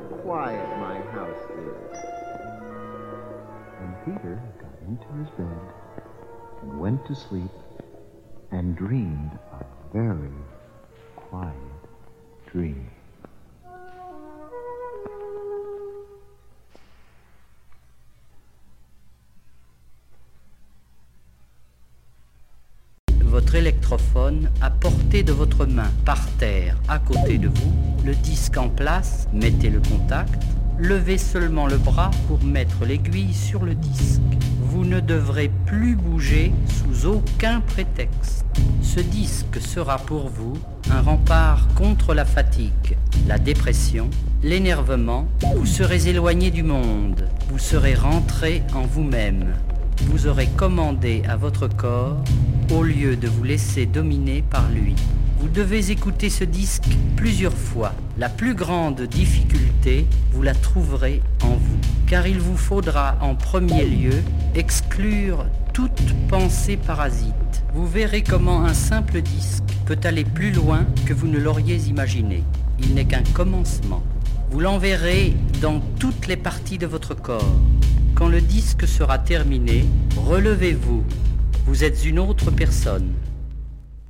quiet my house is. And Peter got into his bed and went to sleep and dreamed a very quiet dream. Votre électrophone à portée de votre main, par terre, à côté de vous, le disque en place, mettez le contact, levez seulement le bras pour mettre l'aiguille sur le disque. Vous ne devrez plus bouger sous aucun prétexte. Ce disque sera pour vous un rempart contre la fatigue, la dépression, l'énervement. Vous serez éloigné du monde, vous serez rentré en vous-même. Vous aurez commandé à votre corps au lieu de vous laisser dominer par lui. Vous devez écouter ce disque plusieurs fois. La plus grande difficulté, vous la trouverez en vous, car il vous faudra en premier lieu exclure toute pensée parasite. Vous verrez comment un simple disque peut aller plus loin que vous ne l'auriez imaginé. Il n'est qu'un commencement. Vous l'enverrez dans toutes les parties de votre corps. Quand le disque sera terminé, relevez-vous. Vous êtes une autre personne.